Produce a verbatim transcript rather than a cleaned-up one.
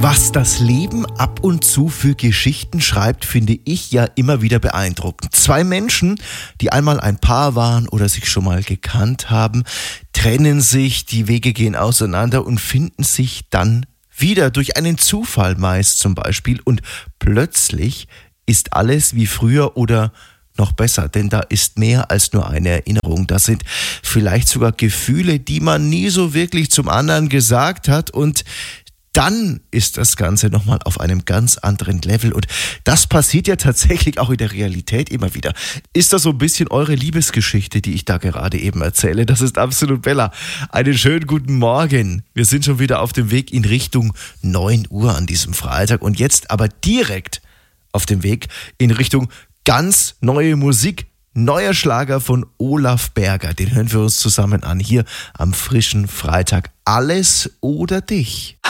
Was das Leben ab und zu für Geschichten schreibt, finde ich ja immer wieder beeindruckend. Zwei Menschen, die einmal ein Paar waren oder sich schon mal gekannt haben, trennen sich, die Wege gehen auseinander und finden sich dann wieder durch einen Zufall meist zum Beispiel. Und plötzlich ist alles wie früher oder noch besser, denn da ist mehr als nur eine Erinnerung. Das sind vielleicht sogar Gefühle, die man nie so wirklich zum anderen gesagt hat, und dann ist das Ganze nochmal auf einem ganz anderen Level. Und das passiert ja tatsächlich auch in der Realität immer wieder. Ist das so ein bisschen eure Liebesgeschichte, die ich da gerade eben erzähle? Das ist absolut Bella. Einen schönen guten Morgen. Wir sind schon wieder auf dem Weg in Richtung neun Uhr an diesem Freitag und jetzt aber direkt auf dem Weg in Richtung ganz neue Musik. Neuer Schlager von Olaf Berger. Den hören wir uns zusammen an hier am frischen Freitag. Alles oder dich.